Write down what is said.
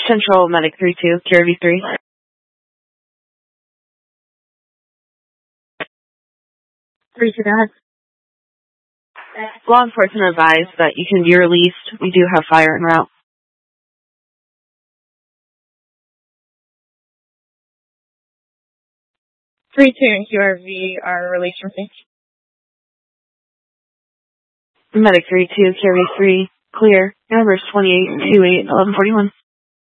Central Medic 3-2, QRV3. 3-2, go ahead. Law enforcement advised that you can be released. We do have fire en route. 3-2 and QRV are released from scene. Medic 3-2, QRV3, clear. Numbers 28, 28, 1141.